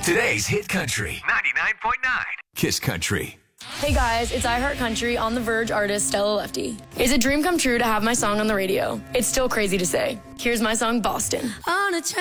Today's Hit Country 99.9 Kiss Country. Hey guys, it's iHeartCountry on the Verge artist Stella Lefty. It's a dream come true to have my song on the radio. It's still crazy to say. Here's my song, Boston. On a